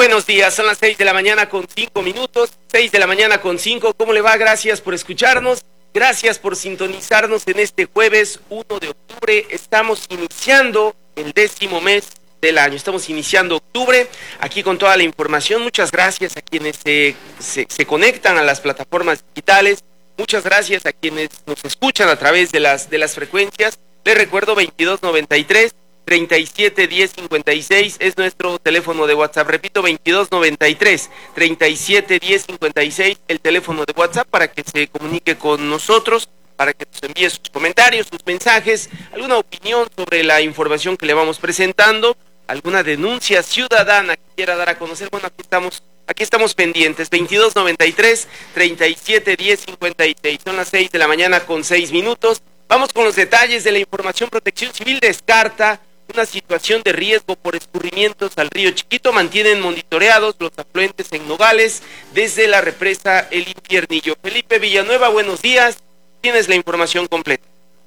buenos días. Son las 6 de la mañana con 5 minutos. 6 de la mañana con 5. ¿Cómo le va? Gracias por escucharnos. Gracias por sintonizarnos en este jueves 1 de octubre. Estamos iniciando el 10º mes del año. Estamos iniciando octubre aquí con toda la información. Muchas gracias a quienes se conectan a las plataformas digitales. Muchas gracias a quienes nos escuchan a través de las frecuencias. Les recuerdo 2293 371056 es nuestro teléfono de WhatsApp. Repito, 2293 371056 el teléfono de WhatsApp para que se comunique con nosotros, para que nos envíe sus comentarios, sus mensajes, alguna opinión sobre la información que le vamos presentando, alguna denuncia ciudadana que quiera dar a conocer. Bueno, aquí estamos pendientes. 2293 371056. Son las 6 de la mañana con 6 minutos. Vamos con los detalles de la información. Protección Civil descarta una situación de riesgo por escurrimientos al río Chiquito. Mantienen monitoreados los afluentes en Nogales desde la represa El Infiernillo. Felipe Villanueva, buenos días. Tienes la información completa.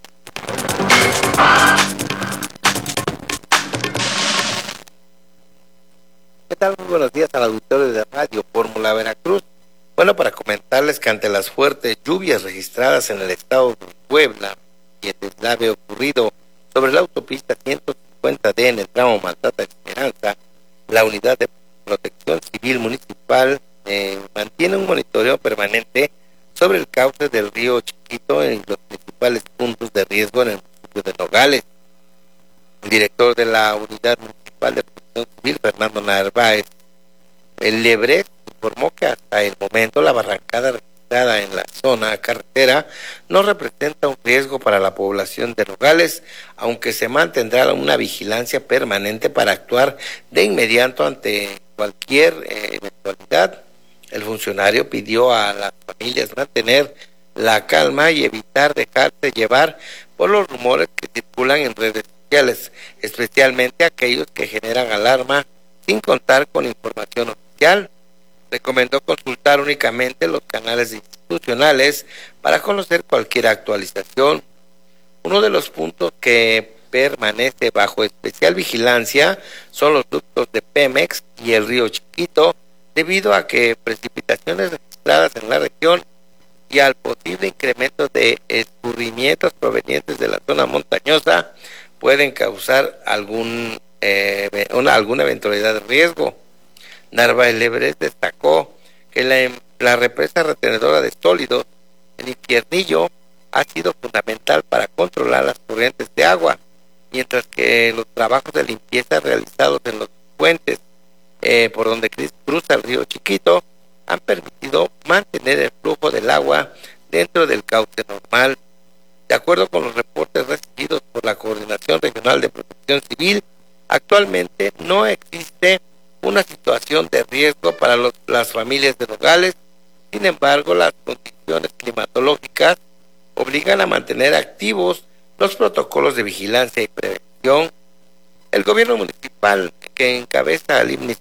¿Qué tal? Muy buenos días al auditorio de Radio Fórmula Veracruz. Bueno, para comentarles que ante las fuertes lluvias registradas en el estado de Puebla y el deslave ocurrido sobre la autopista 150D en el tramo Maltrata-Esperanza, la unidad de protección civil municipal mantiene un monitoreo permanente sobre el cauce del río Chiquito en los principales puntos de riesgo en el municipio de Nogales. El director de la unidad municipal de protección civil, Fernando Narváez Lebre, informó que hasta el momento la barrancada registrada en la zona carretera no representa un riesgo para la población de Nogales, aunque se mantendrá una vigilancia permanente para actuar de inmediato ante cualquier eventualidad. El funcionario pidió a las familias mantener la calma y evitar dejarse llevar por los rumores que circulan en redes sociales, especialmente aquellos que generan alarma sin contar con información oficial. Recomendó consultar únicamente los canales institucionales para conocer cualquier actualización. Uno de los puntos que permanece bajo especial vigilancia son los ductos de Pemex y el río Chiquito, debido a que precipitaciones registradas en la región y al posible incremento de escurrimientos provenientes de la zona montañosa pueden causar alguna eventualidad de riesgo. Narváez Lebre destacó que la represa retenedora de sólidos, el Infiernillo, ha sido fundamental para controlar las corrientes de agua, mientras que los trabajos de limpieza realizados en los puentes por donde cruza el río Chiquito han permitido mantener el flujo del agua dentro del cauce normal. De acuerdo con los reportes recibidos por la Coordinación Regional de Protección Civil, actualmente no existe una situación de riesgo para las familias de Nogales. Sin embargo, las condiciones climatológicas obligan a mantener activos los protocolos de vigilancia y prevención. El gobierno municipal, que encabeza Alimnis